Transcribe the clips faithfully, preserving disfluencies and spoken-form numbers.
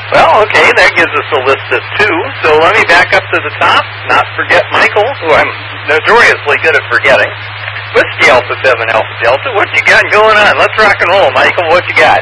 Well, okay, that gives us a list of two. So let me back up to the top, not forget Michael, who I'm notoriously good at forgetting. Whiskey Alpha seven Alpha Delta, what you got going on? Let's rock and roll, Michael. What you got?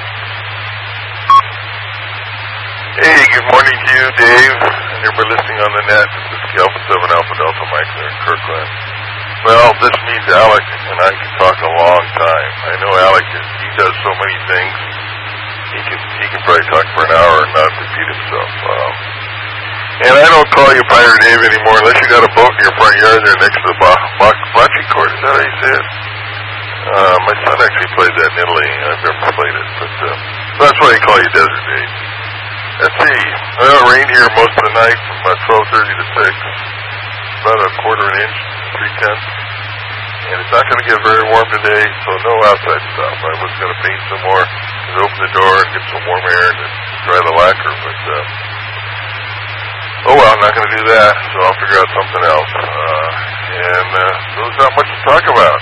Hey, good morning to you, Dave, and everybody listening on the net. This is Alpha seven Alpha Delta Mike there in Kirkland. Well, this means Alec and I can talk a long time. I know Alec, he does so many things. He can he can probably talk for an hour and not repeat himself. Um, and I don't call you Pirate Dave anymore unless you got a boat in your front yard there next to the bocce court. Is that how you say it? Uh, my son actually played that in Italy. I've never played it, but uh, that's why I call you Desert Dave. Let's see. Well, it rained here most of the night from about twelve thirty to six. About a quarter of an inch, three tenths. And it's not going to get very warm today, so no outside stuff. I was going to paint some more, just open the door and get some warm air and then dry the lacquer, but uh, oh well, I'm not going to do that, so I'll figure out something else. Uh, and uh, so there's not much to talk about.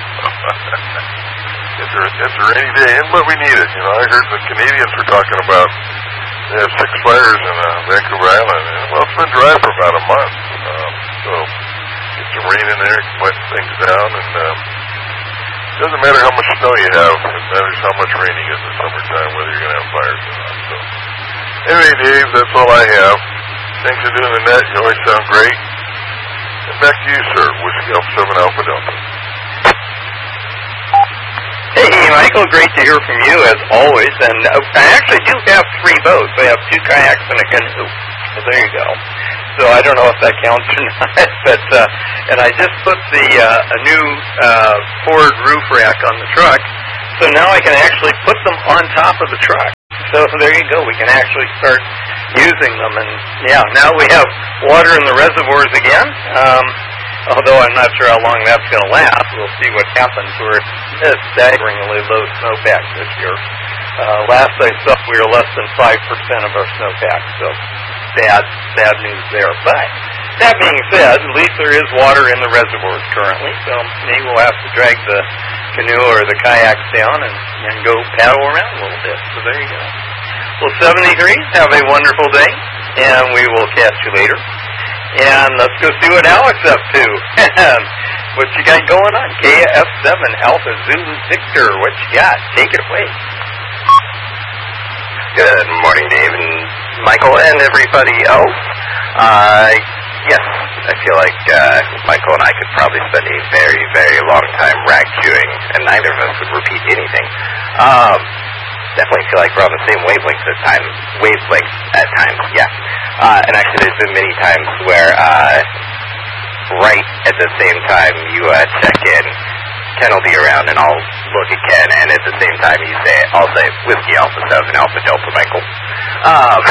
it's, a, it's a rainy day, and but we need it. You know, I heard the Canadians were talking about they have six fires in uh, Vancouver Island, and well, it's been dry for about a month, um, so get some rain in there, wet things down, and um, it doesn't matter how much snow you have, it matters how much rain you get in the summertime, whether you're going to have fires or not. So anyway, Dave, that's all I have. Thanks for doing the net. You always sound great. And back to you, sir. Whiskey Alpha seven Alpha Delta. Hey, Michael, great to hear from you, as always. And uh, I actually do have three boats. I have two kayaks and a canoe. So there you go. So I don't know if that counts or not. But, uh, and I just put the uh, a new uh, Ford roof rack on the truck. So now I can actually put them on top of the truck. So there you go. We can actually start using them. And, yeah, now we have water in the reservoirs again. Um, although I'm not sure how long that's going to last. We'll see what happens. We're at staggeringly low snowpack this year. Uh, last I saw, we were less than five percent of our snowpack. So bad, bad news there. But that being said, at least there is water in the reservoirs currently. So maybe we'll have to drag the canoe or the kayaks down and, and go paddle around a little bit. So there you go. Well, seventy-three, have a wonderful day, and we will catch you later. And let's go see what Alex up to. What you got going on? K F seven Alpha Zulu Victor, what you got? Take it away. Good morning, Dave and Michael and everybody else. Uh, yes, I feel like uh, Michael and I could probably spend a very, very long time rag chewing, and neither of us would repeat anything. Um, definitely feel like we're on the same wavelength at times. Wavelength at times, yeah. Uh, and actually, there's been many times where uh, right at the same time you uh, check in, Ken will be around, and I'll look at Ken, and at the same time you say, I'll say Whiskey Alpha seven Alpha Delta Michael. Um,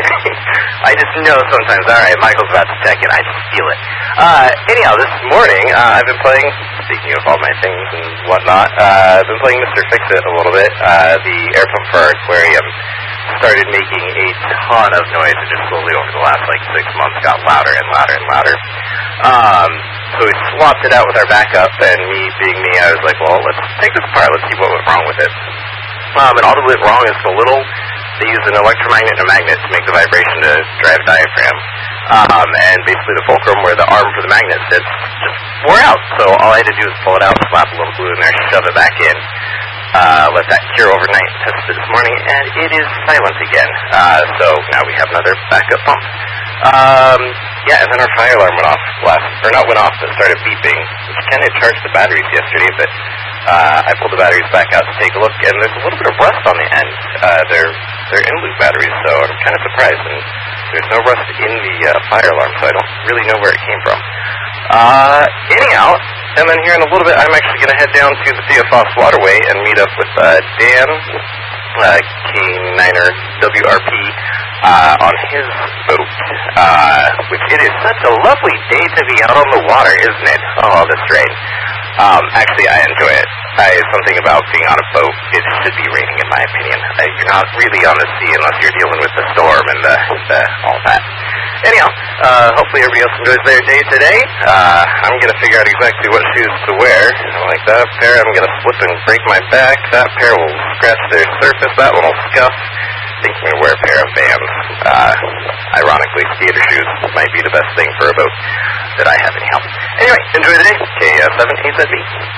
I just know sometimes, all right, Michael's about to check in. I just feel it. Uh, anyhow, this morning uh, I've been playing, speaking of all my things and whatnot, uh, I've been playing Mister Fix-It a little bit. Uh, the air pump for our aquarium started making a ton of noise, and just slowly over the last like six months got louder and louder and louder. Um, so we swapped it out with our backup, and me being me, I was like, well, let's take this apart, let's see what went wrong with it. Um, and all that went wrong is the little, they use an electromagnet and a magnet to make the vibration to drive diaphragm. Um, and basically the fulcrum where the arm for the magnet sits just wore out. So all I had to do was pull it out, slap a little glue in there, shove it back in. Uh, let that cure overnight. Tested it this morning, and it is silent again. Uh, so now we have another backup pump. Um, yeah, and then our fire alarm went off last, or not went off, but started beeping, which kind of charged the batteries yesterday, but uh, I pulled the batteries back out to take a look, and there's a little bit of rust on the end. Uh, they're, they're in-loop batteries, so I'm kind of surprised, and there's no rust in the uh, fire alarm, so I don't really know where it came from. Uh, anyhow, and then here in a little bit, I'm actually going to head down to the Theophos Waterway and meet up with uh, Dan, uh, K nine er W R P, uh, on his boat, uh, which it is such a lovely day to be out on the water, isn't it? Oh, this rain. Um, actually, I enjoy it. I, something about being on a boat, it should be raining, in my opinion. Uh, you're not really on the sea unless you're dealing with the storm and the, the all that. Anyhow, uh, hopefully everybody else enjoys their day today. Uh, I'm going to figure out exactly what shoes to wear. Like that pair, I'm going to slip and break my back. That pair will scratch their surface. That one will scuff. I think I'm going to wear a pair of Vans. uh, ironically, theater shoes might be the best thing for a boat that I have anyhow. Anyway, enjoy the day. K seven A Z B.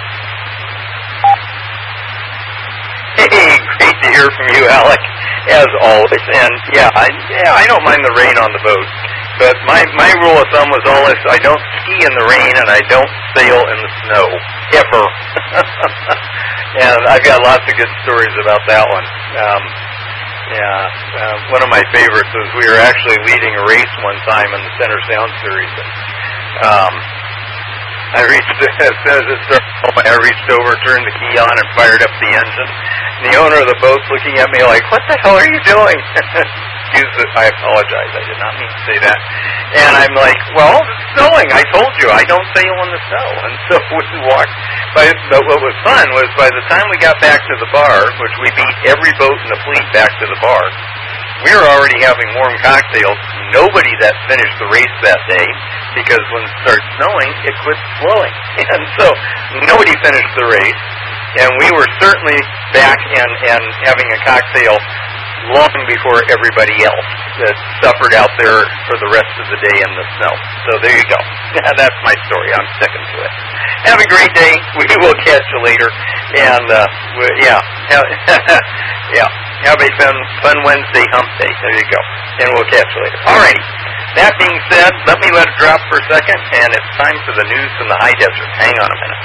Hey, great to hear from you, Alec, as always. And yeah, I yeah, I don't mind the rain on the boat, but my my rule of thumb was always I don't ski in the rain and I don't sail in the snow ever. And I've got lots of good stories about that one. Um, yeah, uh, one of my favorites was we were actually leading a race one time in the Center Sound Series. And, um, I reached, as soon as it started, I reached over, turned the key on, and fired up the engine. And the owner of the boat's looking at me like, what the hell are you doing? Excuse me, I apologize. I did not mean to say that. And I'm like, well, it's snowing. I told you, I don't sail in the snow. And so we walked. But, but what was fun was by the time we got back to the bar, which we beat every boat in the fleet back to the bar, we were already having warm cocktails. Nobody that finished the race that day, because when it started snowing, it quit flowing. And so nobody finished the race. And we were certainly back and, and having a cocktail long before everybody else that suffered out there for the rest of the day in the snow. So there you go. That's my story. I'm sticking to it. Have a great day. We will catch you later. And, uh, we, yeah. yeah. Have a fun, fun Wednesday hump day. There you go. And we'll catch you later. Alrighty. That being said, let me let it drop for a second, and it's time for the news from the high desert. Hang on a minute.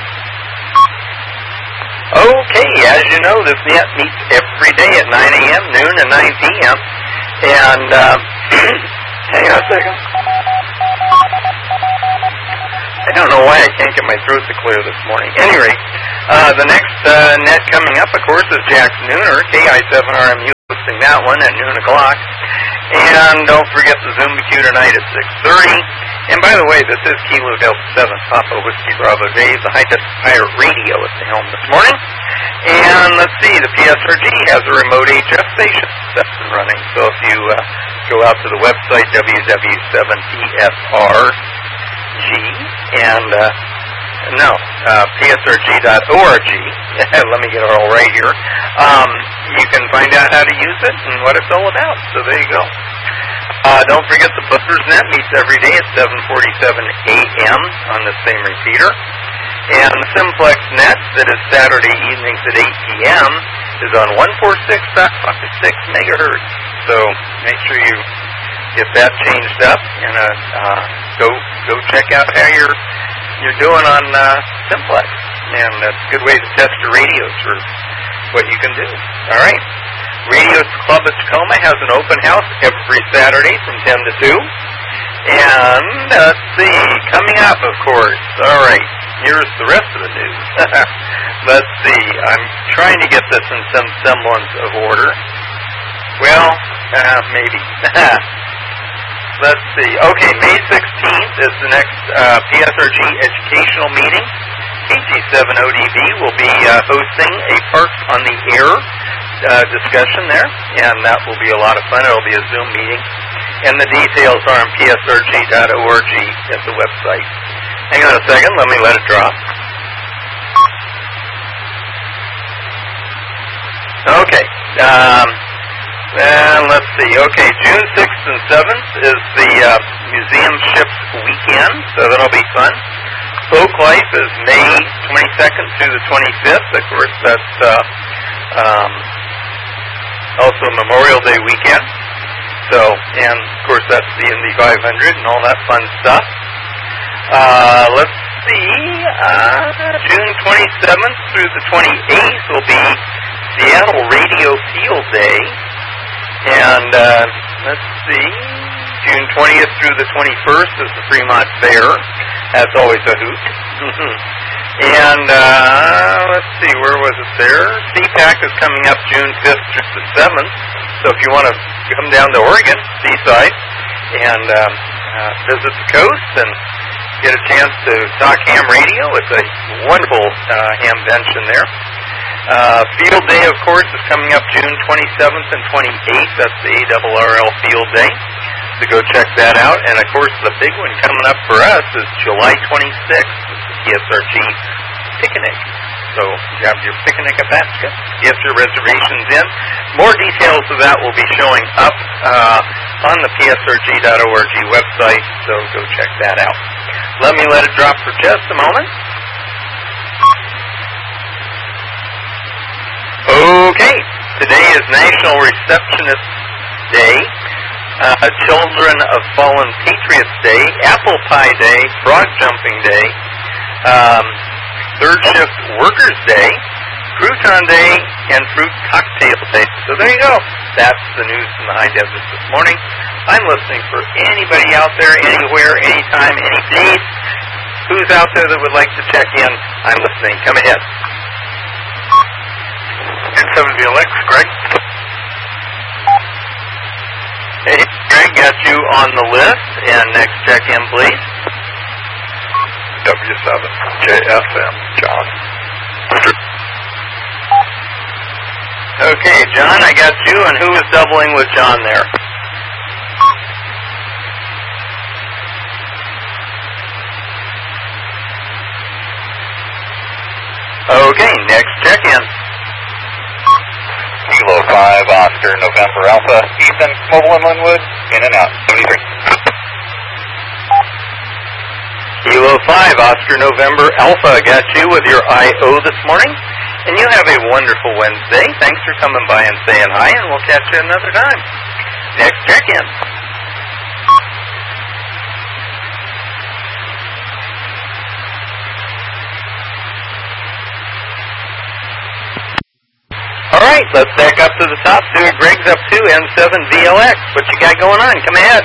Okay, as you know, this net meets every day at nine a.m., noon, and nine p.m. And, uh, hang on a second. I don't know why I can't get my throat to clear this morning. Anyway, uh, the next uh, net coming up, of course, is Jack's Nooner, K I seven R M U, hosting that one at noon o'clock. And don't forget the Zumba Q tonight at six thirty. And by the way, this is Kilo Delta seven, Papa Whiskey Bravo Dave, the High Desert Pirate Radio at the helm this morning. And let's see, the P S R G has a remote H F station that's been running. So if you uh, go out to the website, w w seven P S R G, and uh, no, uh, P S R G dot org, let me get it all right here, um, you can find out how to use it and what it's all about. So there you go. Uh, don't forget the Buzzers Net meets every day at seven forty-seven a.m. on the same repeater. And the Simplex Net that is Saturday evenings at eight p.m. is on one forty-six point six megahertz. So make sure you get that changed up and uh, uh, go go check out how you're you're doing on uh, Simplex. And that's a good way to test your radios for what you can do. All right. Radio Club of Tacoma has an open house every Saturday from ten to two. And, uh, let's see, coming up, of course. All right, here's the rest of the news. Let's see, I'm trying to get this in some semblance of order. Well, uh, maybe. Let's see. Okay, May sixteenth is the next uh, P S R G educational meeting. K G seven O D B will be uh, hosting a Parks on the Air Uh, discussion there, and that will be a lot of fun. It will be a Zoom meeting, and the details are on P S R G dot org at the website. Hang on a second, let me let it drop. Okay, um, and let's see. Okay, June sixth and seventh is the uh, Museum Ships Weekend, so that'll be fun. Folk Life is May twenty-second through the twenty-fifth. Of course, that's uh, um, also Memorial Day weekend. So, and of course that's the Indy five hundred and all that fun stuff. Uh, let's see, uh, June twenty-seventh through the twenty-eighth will be Seattle Radio Field Day. And, uh, let's see, June twentieth through the twenty-first is the Fremont Fair. That's always a hoot. And, uh, let's see, where was it there? C PAC is coming up June fifth through the seventh. So if you want to come down to Oregon, Seaside, and um, uh, visit the coast and get a chance to talk ham radio, it's a wonderful uh, hamvention there. Uh, Field Day, of course, is coming up June twenty-seventh and twenty-eighth. That's the A R R L Field Day. So go check that out. And, of course, the big one coming up for us is July twenty-sixth. It's the P S R G Picnic. So grab your picnic basket, get your reservations in. More details of that will be showing up uh, on the P S R G dot org website, so go check that out. Let me let it drop for just a moment. Okay, today is National Receptionist Day, uh, Children of Fallen Patriots Day, Apple Pie Day, Frog Jumping Day, um, Third Shift Workers Day, Crouton Day, and Fruit Cocktail Day. So there you go. That's the news from the high desert this morning. I'm listening for anybody out there, anywhere, anytime, any date. Who's out there that would like to check in? I'm listening. Come ahead. N seven V L X, Greg. Hey, Greg, got you on the list. And next check-in, please. W seven J F M, John. Okay, John, I got you. And who is doubling with John there? Okay, next check-in. Kilo five, Oscar, November, Alpha, Ethan, Mobile in Linwood, in and out, seventy-three. Kilo five, Oscar, November, Alpha, got you with your I O this morning. And you have a wonderful Wednesday. Thanks for coming by and saying hi, and we'll catch you another time. Next check-in. All right, let's back up to the top. See what Greg's up to, N seven V L X. What you got going on? Come ahead.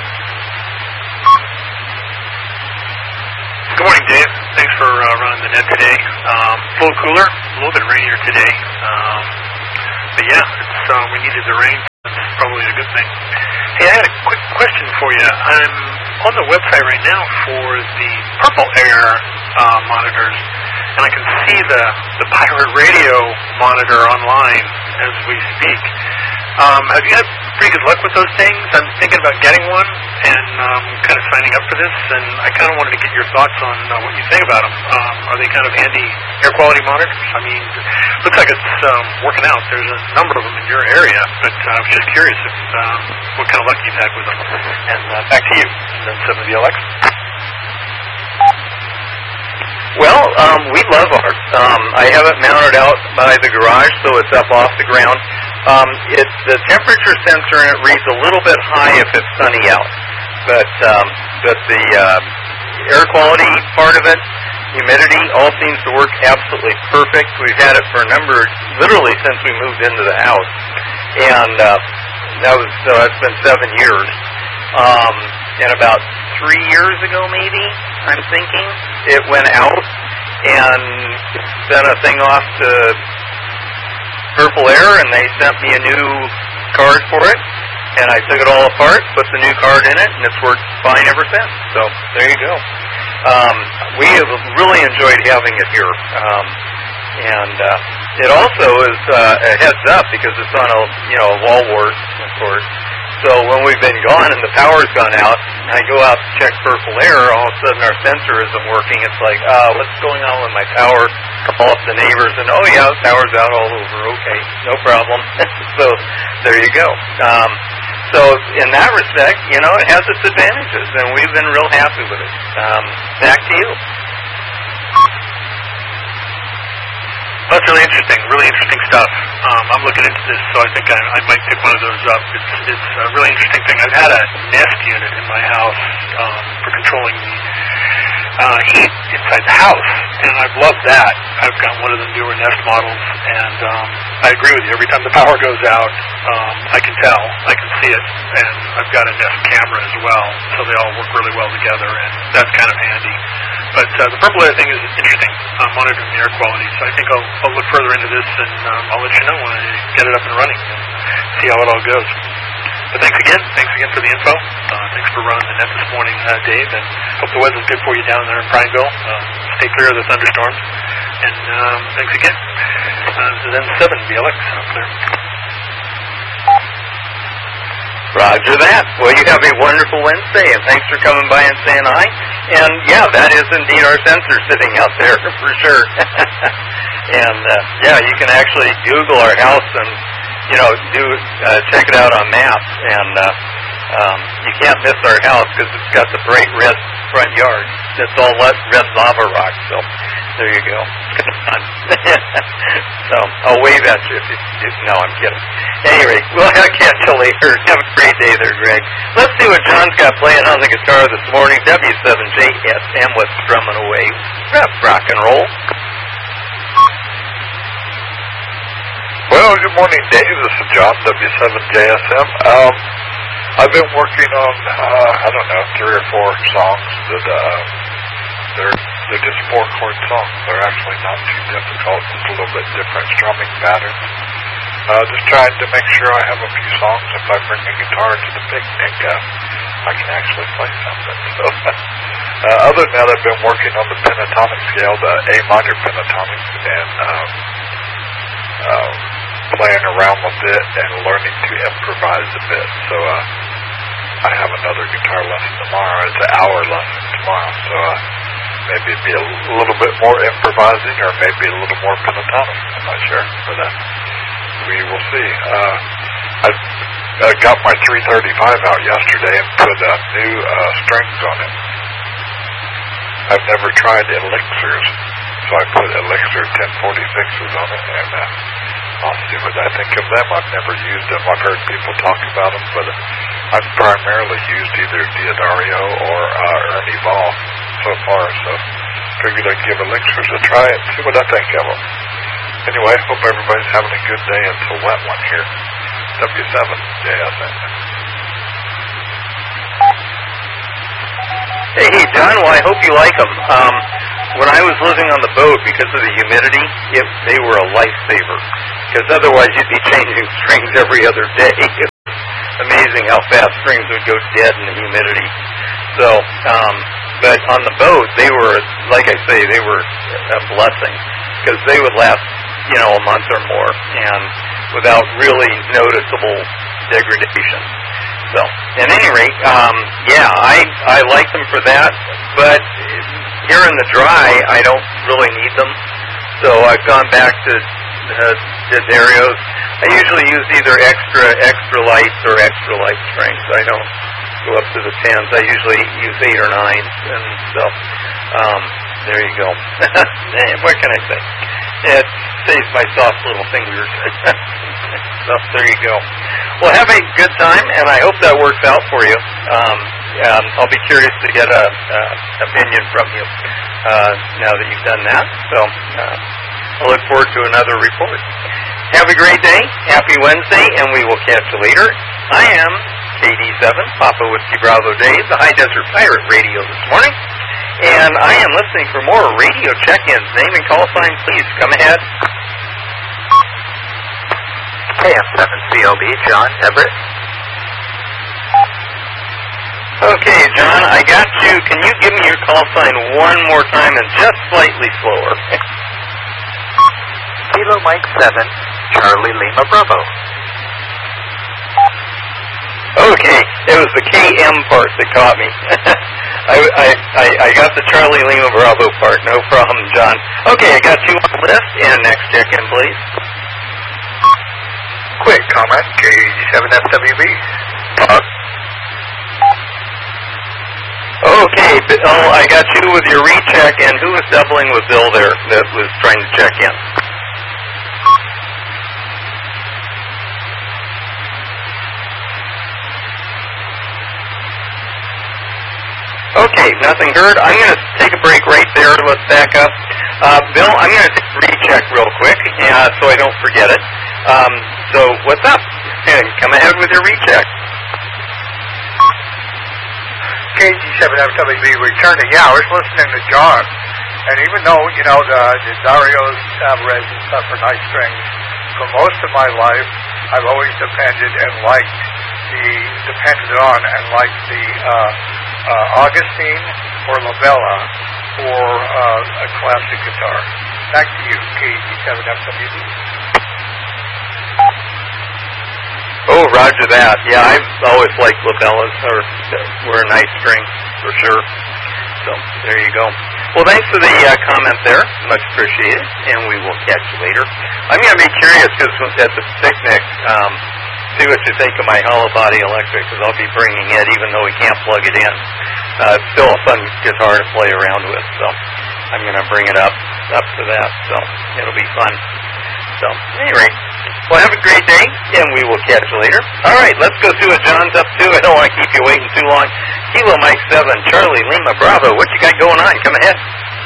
Good morning, Dave. Thanks for uh, running the net today. Um, a little cooler, a little bit rainier today. Um, but yeah, it's, uh, we needed the rain. That's probably a good thing. Hey, I had a quick question for you. I'm on the website right now for the Purple Air uh, monitors, and I can see the, the Pirate Radio monitor online as we speak. Um, have you had pretty good luck with those things? I'm thinking about getting one and um, kind of signing up for this, and I kind of wanted to get your thoughts on uh, what you think about them. Um, are they kind of handy air quality monitors? I mean, it looks like it's um, working out. There's a number of them in your area, but uh, I was just curious if, um, what kind of luck you've had with them. And uh, back to you, and then seven V L X. Well, um, we love ours. Um, I have it mounted out by the garage, so it's up off the ground. Um, it, the temperature sensor in it reads a little bit high if it's sunny out, but um, but the uh, air quality part of it, humidity, all seems to work absolutely perfect. We've had it for a number, literally since we moved into the house, and uh, that was so that's been seven years. Um, and about three years ago, maybe I'm thinking it went out and sent a thing off to Purple Air, and they sent me a new card for it, and I took it all apart, put the new card in it, and it's worked fine ever since. So there you go. Um, we have really enjoyed having it here, um, and uh, it also is uh, a heads up because it's on a you know a wall wart, of course. So when we've been gone and the power's gone out, and I go out to check Purple Air, all of a sudden our sensor isn't working. It's like, uh, what's going on with my power? Call up the neighbors, and oh yeah, the power's out all over. Okay, no problem. So there you go. Um, so in that respect, you know, it has its advantages, and we've been real happy with it. Um, back to you. That's really interesting, really interesting stuff. Um, I'm looking into this, so I think I, I might pick one of those up. It's, it's a really interesting thing. I've had a Nest unit in my house um, for controlling the uh, heat inside the house, and I've loved that. I've got one of the newer Nest models, and um, I agree with you. Every time the power goes out, um, I can tell, I can see it, and I've got a Nest camera as well, so they all work really well together, and that's kind of handy. But uh, the Purple Air thing is interesting, uh, monitoring the air quality. So I think I'll, I'll look further into this, and um, I'll let you know when I get it up and running and see how it all goes. But thanks again. Thanks again for the info. Uh, thanks for running the net this morning, uh, Dave. And hope the weather's good for you down there in Prineville. Uh, stay clear of the thunderstorms. And um, thanks again. Uh, then seven V L X up there. Roger that. Well, you have a wonderful Wednesday, and thanks for coming by and saying hi. And, yeah, that is indeed our sensor sitting out there, for sure. And uh, yeah, you can actually Google our house and you know do uh, check it out on maps, and uh, um, you can't miss our house because it's got the bright red front yard. It's all red lava rock. So there you go. So I'll wave at you if you, if, no, I'm kidding. Anyway, we'll catch you later. Have a great day there, Greg. Let's see what John's got playing on the guitar this morning. W seven J S M with Strumming Away. That's rock and roll. Well, good morning, Dave. This is John, W seven J S M. Um, I've been working on, uh, I don't know, three or four songs that, uh, they're, they're just four-chord songs. They're actually not too difficult, just a little bit different strumming patterns. Uh, just trying to make sure I have a few songs. If I bring a guitar to the picnic, uh, I can actually play something. So, uh, other than that, I've been working on the pentatonic scale, the A minor pentatonic, and, um, uh, playing around with it and learning to improvise a bit. So uh, I have another guitar lesson tomorrow. It's an hour lesson tomorrow. So uh, maybe it'd be a little bit more improvising or maybe a little more pentatonic. I'm not sure. But uh, we will see. Uh, I uh, got my three thirty-five out yesterday and put uh, new uh, strings on it. I've never tried elixirs. So I put Elixir ten forty-sixes on it, and uh, I'll see what I think of them. I've never used them. I've heard people talk about them, but I've primarily used either Diodario or uh, Ernie Ball so far, so figured I'd give Elixirs a try and see what I think of them. Anyway, hope everybody's having a good day. It's a wet one here. W seven J S M. Hey, John, well, I hope you like them. Um, when I was living on the boat, because of the humidity, it, they were a lifesaver. Because otherwise you'd be changing strings every other day. It's amazing how fast strings would go dead in the humidity. So, um, but on the boat, they were, like I say, they were a blessing. Because they would last, you know, a month or more, and without really noticeable degradation. So, at any rate, um, yeah, I I like them for that, but here in the dry, I don't really need them. So I've gone back to uh, Diodario's. I usually use either extra extra lights or extra light strings. I don't go up to the tens. I usually use eight or nines, and so um, there you go. What can I say? It saves my soft little fingers. So there you go. Well, have a good time, and I hope that works out for you. Um, um, I'll be curious to get a, a opinion from you uh, now that you've done that. So uh, I look forward to another report. Have a great day. Happy Wednesday, and we will catch you later. I am K D seven, Papa Whiskey Bravo Dave, the High Desert Pirate Radio this morning. And I am listening for more radio check-ins. Name and call sign, please. Come ahead. K M seven C O B, John Everett. Okay, John, I got you. Can you give me your call sign one more time and just slightly slower? Kilo Mike seven, Charlie Lima Bravo. Okay, it was the K M part that caught me. I, I, I, I got the Charlie Lima Bravo part, no problem, John. Okay, I got you on the list, and next check-in, please. Quick comment, K seven F W B. Pause. Okay, Bill, I got you with your recheck, and who was doubling with Bill there that was trying to check in? Okay, nothing heard. I'm going to take a break right there. Let's back up. Uh, Bill, I'm going to take a recheck real quick uh, so I don't forget it. Um, so, what's up? Come ahead with your recheck. K G seven F W B returning. Yeah, I was listening to John, and even though, you know, the, the Darios, Tavares, and stuff are nice strings, for most of my life, I've always depended and liked the, depended on and liked the uh, uh, Augustine or Labella or uh, a classic guitar. Back to you, K G seven F W B. Oh, roger that. Yeah, I've always liked Labellas, or were a nice string, for sure. So, there you go. Well, thanks for the uh, comment there. Much appreciated. And we will catch you later. I'm going to be curious because at the picnic, um, see what you think of my hollow body electric, because I'll be bringing it even though we can't plug it in. Uh, it's still a fun guitar to play around with, so I'm going to bring it up up for that. So it'll be fun. So anyway, well, have a great day, and we will catch you later. All right, let's go see what John's up to. I don't want to keep you waiting too long. Kilo Mike seven, Charlie Lima Bravo. What you got going on? Come ahead.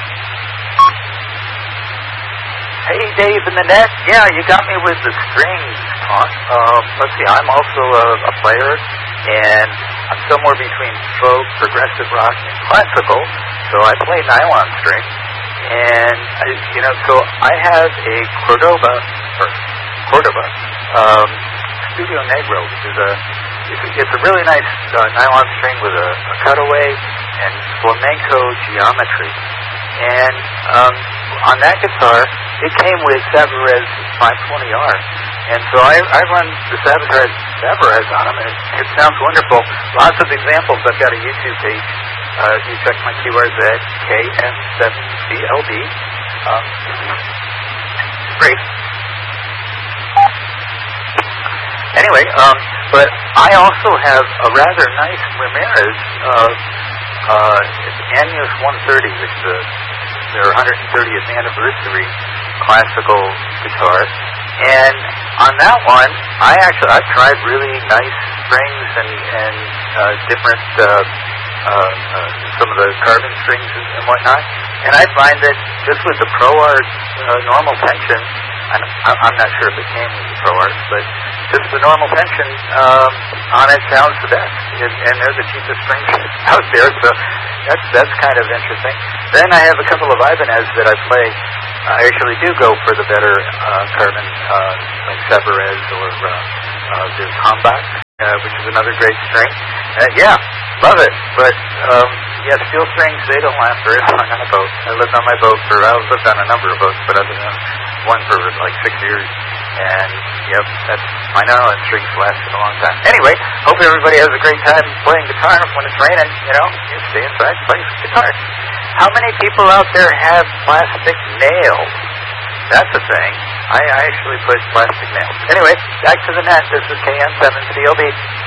Hey, Dave in the net. Yeah, you got me with the strings talk. Um, let's see, I'm also a, a player, and I'm somewhere between folk, progressive rock, and classical, so I play nylon string. And, I, you know, so I have a Cordoba, or Cordoba, um, Studio Negro, which is a, it's a, it's a really nice uh, nylon string with a, a cutaway and flamenco geometry. And um, on that guitar, it came with Savarez five twenty R. And so I, I run the Savarez, Savarez on them, and it, it sounds wonderful. Lots of examples. I've got a YouTube page. Uh, you check my keywords at K M seven C L B. Um, great. Anyway, um, but I also have a rather nice Ramirez uh, uh, Agnus one thirty, which is a, their one hundred thirtieth anniversary classical guitar. And on that one, I actually I've tried really nice strings and and uh, different uh, uh, uh, some of the carbon strings and, and whatnot. And I find that just with the Pro Art uh, normal tension, I'm, I'm not sure if it came with the Pro Art, but just the normal tension um, on it sounds the best, and, and they're the cheapest strings out there. So that's that's kind of interesting. Then I have a couple of Ibanez that I play. I actually do go for the better uh, carbon, uh, like Savarez or uh, uh, there's Hambach, uh, which is another great string. Uh, yeah, love it. But um, yeah, steel strings, they don't last very long on a boat. I lived on my boat for, I lived on a number of boats, but other than one for like six years. And yep, that's my nylon strings lasted a long time. Anyway, hope everybody has a great time playing guitar. When it's raining, you know, you stay inside, play guitar. How many people out there have plastic nails? That's a thing. I, I actually put plastic nails. Anyway, back to the net. This is K M seven C O B.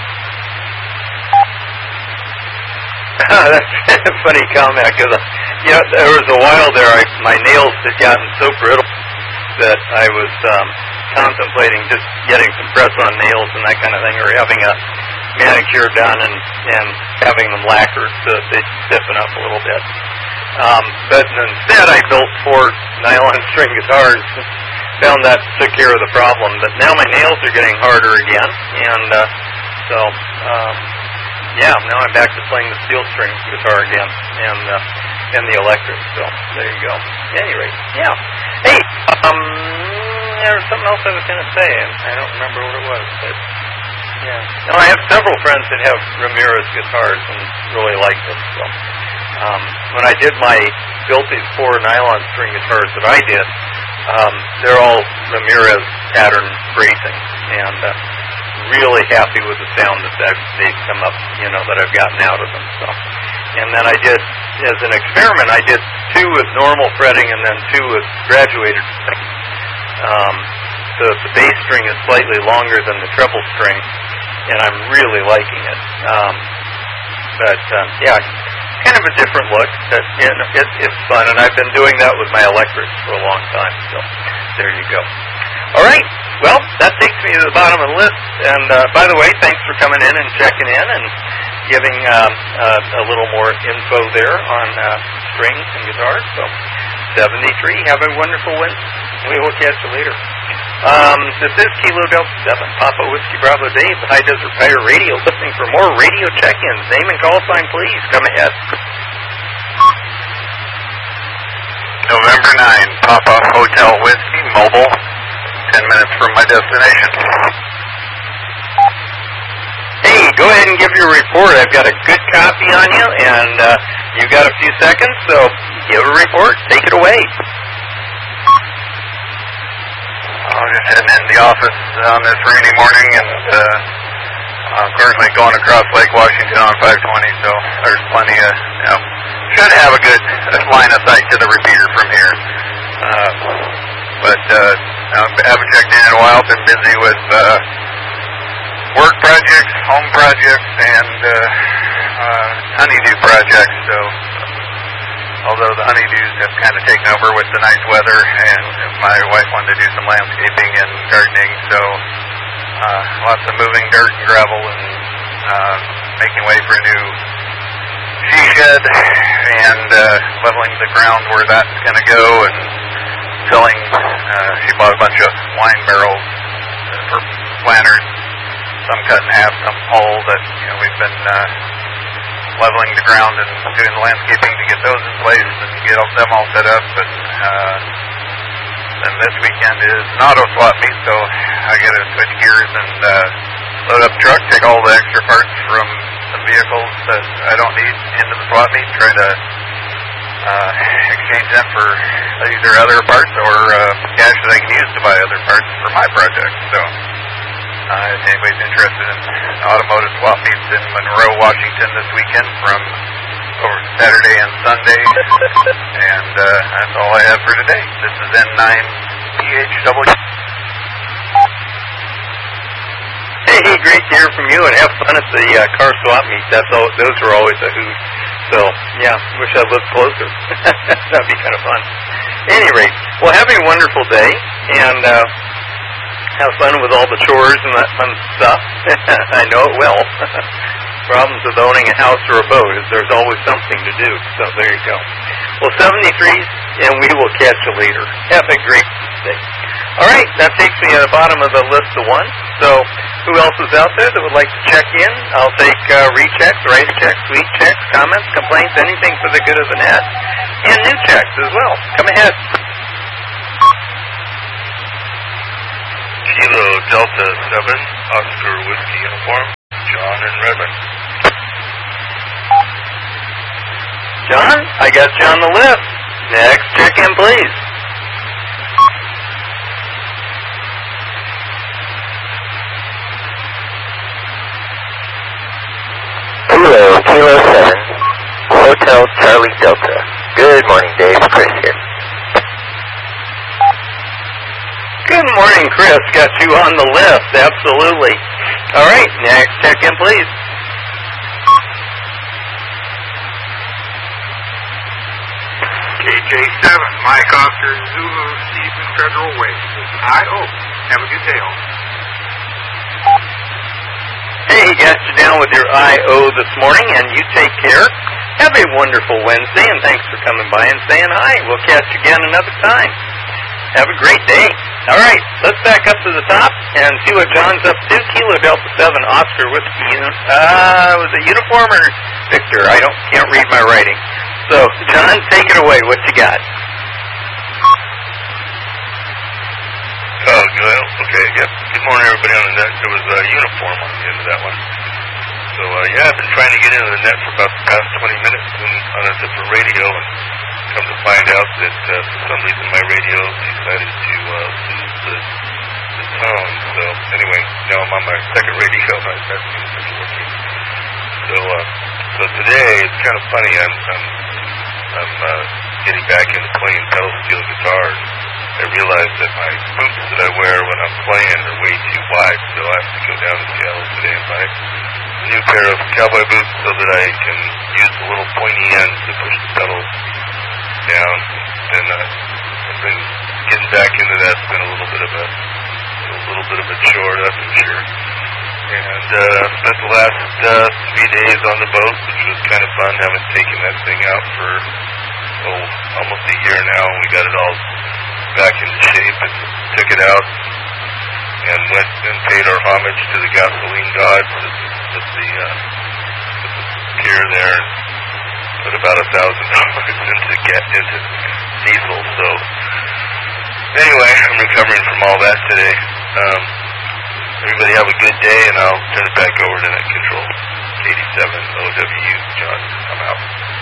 That's a funny comment, because uh, you know, there was a while there I, my nails had gotten so brittle that I was um, contemplating just getting some press-on nails and that kind of thing, or having a manicure done and, and having them lacquered so that they'd stiffen up a little bit. Um, but instead I built four nylon string guitars, found that took care of the problem. But now my nails are getting harder again, and uh, so um, yeah, now I'm back to playing the steel string guitar again, and uh, and the electric. So there you go. Anyway, yeah. Hey, um, there was something else I was going to say, and I don't remember what it was, but yeah. No, I have several friends that have Ramirez guitars and really like them. So um, when I did my built these four nylon string guitars that I did, um, they're all Ramirez pattern bracing, and uh, really happy with the sound that I've, they've come up, you know, that I've gotten out of them. So, and then I did, as an experiment, I did two with normal fretting and then two with graduated fretting. Um, so the bass string is slightly longer than the treble string, and I'm really liking it. Um, but um, yeah, kind of a different look, but you know, it, it's fun, and I've been doing that with my electrics for a long time. So there you go. All right. Well, that takes me to the bottom of the list. And uh, by the way, thanks for coming in and checking in and giving um, uh, a little more info there on uh, strings and guitars. So seventy-three. Have a wonderful Wednesday. We will catch you later. Um, this is Kilo Delta seven, Papa Whiskey Bravo Dave, High Desert Fire Radio, listening for more radio check-ins. Name and call sign, please. Come ahead. November ninth, Papa Hotel Whiskey, mobile. Ten minutes from my destination. Hey, go ahead and give your report. I've got a good copy on you, and uh, you got a few seconds, so give a report. Take it away. I'm just heading into the office on this rainy morning, and uh, I'm currently going across Lake Washington on five twenty, so there's plenty of you know, should have a good line of sight to the repeater from here. Uh, but uh, I haven't checked in in a while. Been busy with uh, work projects, home projects, and uh, uh, honeydew projects. So, although the honeydews have kind of taken over with the nice weather, and my wife wanted to do some landscaping and gardening, so uh, lots of moving dirt and gravel and uh, making way for a new she shed and uh, leveling the ground where that's going to go and filling. Uh, she bought a bunch of wine barrels for planters, some cut in half, some whole, that you know we've been uh, leveling the ground and doing the landscaping to get those in place and get them all set up. And uh, then this weekend is an auto swap meet, so I got to switch gears and uh, load up the truck, take all the extra parts from some vehicles that I don't need into the swap meet, try to uh, exchange them for either other parts or uh, cash that I can use to buy other parts for my project. So uh, if anybody's interested in automotive swap meets in Monroe, Washington this weekend from over Saturday and Sunday. And uh, that's all I have for today. This is N nine P H W. Hey, great to hear from you, and have fun at the uh, car swap meet. That's all, those are always a hoot. So, yeah, wish I lived closer. That'd be kind of fun. At any rate, well, have a wonderful day, and uh, have fun with all the chores and that fun stuff. I know it will. Problems with owning a house or a boat is there's always something to do. So there you go. Well, seventy-three, and we will catch you later. Have a great day. All right, that takes me to the bottom of the list of one. So who else is out there that would like to check in? I'll take uh, rechecks, write checks, sweet checks, comments, complaints, anything for the good of the net, and new checks as well. Come ahead. Kilo Delta seven, Oscar Whiskey Uniform, John and Reverend. John, I got you on the list. Next check-in, please. Kilo, Kilo seven, Hotel Charlie Delta. Good morning, Dave. Chris here. Good morning, Chris. Got you on the list. Absolutely. All right, next check-in, please. K J seven, Mike Oscar Zulu, Stephen Federal Way. I O. Have a good day, all. Hey, got you down with your I O this morning, and you take care. Have a wonderful Wednesday, and thanks for coming by and saying hi. We'll catch you again another time. Have a great day. All right, let's back up to the top and see what John's up to. Kilo Delta seven, Oscar Whiskey. Uh, was it uniform or Victor? I don't can't read my writing. So, John, take it away. What you got? Oh, good. Okay, yep. Good morning, everybody on the net. There was a uniform on the end of that one. So, uh, yeah, I've been trying to get into the net for about the past twenty minutes and on a different radio, and come to find out that uh, for some reason my radio decided to uh, lose the, the tone. So, anyway, now I'm on my second radio, and that seems to be working. So, uh, so today, it's kind of funny. I'm, I'm, I'm uh, getting back into playing pedal steel guitar. I realize that my boots that I wear when I'm playing are way too wide, so I have to go down to Seattle today and buy a new pair of cowboy boots so that I can use the little pointy ends to push the pedals down. And uh, I've been getting back into that. It's been a little bit of a, a little bit of a chore, that's for sure. And uh, spent the last uh, three days on the boat, which was kind of fun. Haven't taken that thing out for oh almost a year now, and we got it all back into shape and took it out and went and paid our homage to the gasoline gods at, at the uh, at the pier there, and put about a thousand dollars into get into diesel. So anyway, I'm recovering from all that today. Um, everybody have a good day, and I'll turn it back over to Net Control. eighty-seven O W, John, I'm out.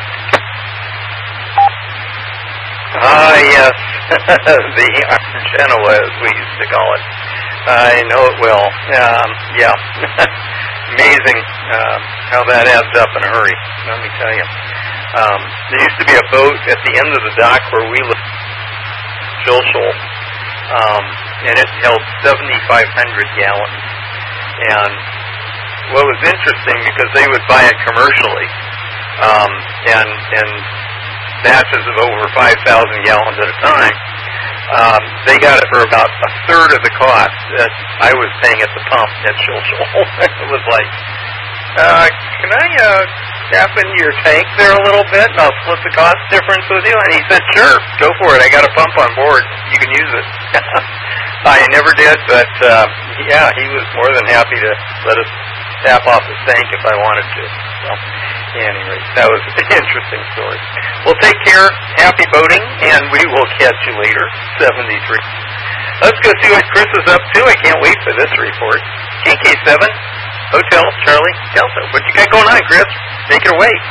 Ah, yes, the Iron Genoa, as we used to call it. I know it will. Um, yeah, amazing uh, how that adds up in a hurry, let me tell you. Um, there used to be a boat at the end of the dock where we lived, Shulshul, um, and it held seventy-five hundred gallons. And what was interesting, because they would buy it commercially, um, and, and batches of over five thousand gallons at a time, um, they got it for about a third of the cost that I was paying at the pump at Shulshul. It was like, uh, can I uh, tap into your tank there a little bit, and I'll split the cost difference with you? And he said, sure, go for it. I got a pump on board. You can use it. I never did, but uh, yeah, he was more than happy to let us tap off his tank if I wanted to. So, anyway, that was an interesting story. Well, take care, happy boating, and we will catch you later, seventy-three. Let's go see what Chris is up to. I can't wait for this report. K K seven, Hotel Charlie Delta. What you got going on, Chris? Take it away.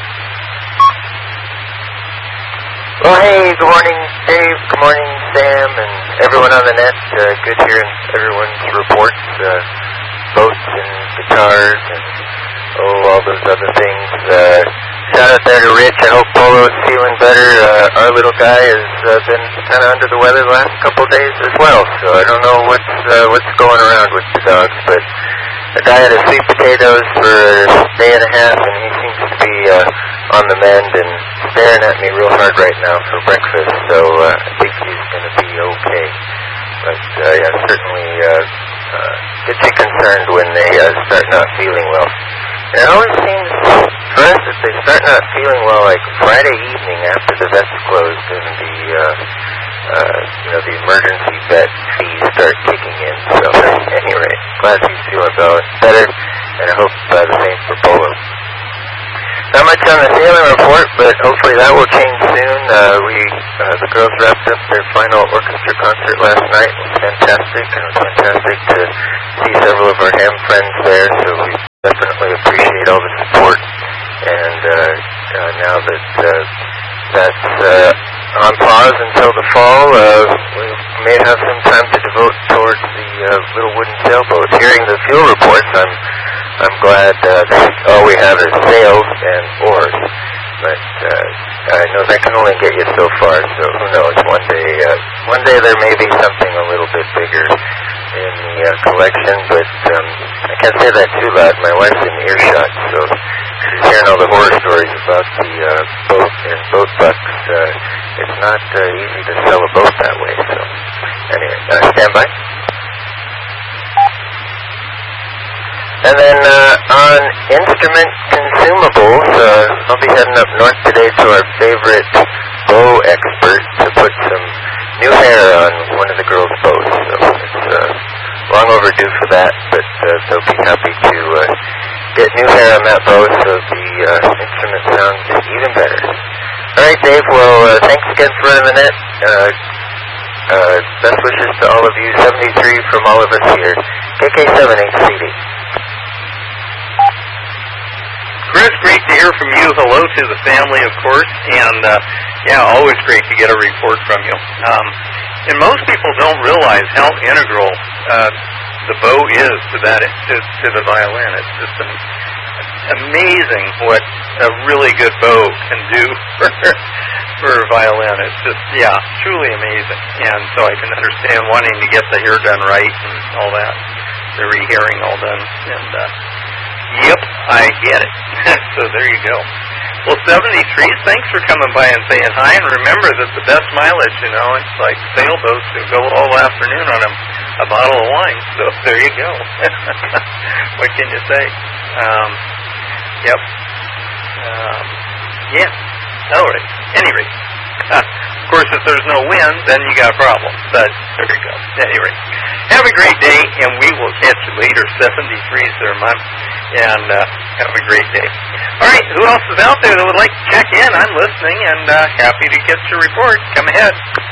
Well, hey, good morning, Dave. Good morning, Sam, and everyone on the net. Uh, good hearing everyone's reports. Uh, boats and guitars and, oh, all those other things. Uh, shout out there to Rich. I hope Polo's feeling better. Uh, our little guy has uh, been kind of under the weather the last couple of days as well, so I don't know what's, uh, what's going around with the dogs, but a guy had a sweet potatoes for a day and a half, and he seems to be uh, on the mend and staring at me real hard right now for breakfast, so uh, I think he's going to be okay. But, uh, yeah, certainly uh, uh, gets you concerned when they uh, start not feeling well. And it always seems for us that they start not feeling well like Friday evening after the vet's closed and the, uh, uh, you know, the emergency vet fees start kicking in. So, anyway, glad he's feeling better, and I hope uh, the same for Polo. Not much on the sailing report, but hopefully that will change soon. Uh, we, uh, the girls wrapped up their final orchestra concert last night. It was fantastic, and it was fantastic to see several of our ham friends there, so we definitely appreciate all the support. And uh, uh, now that uh, that's uh, on pause until the fall, uh, we may have some time to devote towards the uh, little wooden sailboat. Hearing the fuel reports, I'm I'm glad uh, that all we have is sails and oars, but uh, I know that can only get you so far, so who knows, one day uh, one day there may be something a little bit bigger in the uh, collection, but um, I can't say that too loud. My wife's in earshot, so she's hearing all the horror stories about the uh, boat and boat bucks. Uh, it's not uh, easy to sell a boat that way, so anyway, uh, stand by. And then uh, on instrument consumables, uh, I'll be heading up north today to our favorite bow expert to put some new hair on one of the girls' bows. So it's uh, long overdue for that, but uh, they'll be happy to uh, get new hair on that bow so the uh, instrument sounds even better. All right, Dave, well, uh, thanks again for running the net. Uh, uh, best wishes to all of you. seventy-three from all of us here. K K seven H C D. Chris, great to hear from you. Hello to the family, of course, and uh, yeah, always great to get a report from you. Um, and most people don't realize how integral uh, the bow is to that to, to the violin. It's just an, amazing what a really good bow can do for for a violin. It's just yeah, truly amazing. And so I can understand wanting to get the hair done right and all that, the re-hairing all done, and. Uh, Yep, I get it. So there you go. Well, seventy-three, thanks for coming by and saying hi. And remember that the best mileage, you know, it's like sailboats who go all afternoon on a, a bottle of wine. So there you go. What can you say? Um, yep. Um, yeah. All right. Anyway. Uh, of course, if there's no wind, then you got a problem. But there you go. Anyway, have a great day, and we will catch you later. seventy-threes there, Mom. And uh, have a great day. All right, who else is out there that would like to check in? I'm listening and uh, happy to get your report. Come ahead.